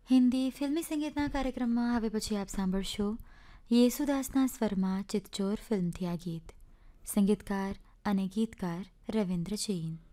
હિન્દી ફિલ્મી સંગીતના કાર્યક્રમમાં હવે પછી આપ સાંભળશો યેસુદાસના સ્વરમાં ચિતચોર ફિલ્મથી આ ગીત. સંગીતકાર અને ગીતકાર રવિન્દ્ર જૈન.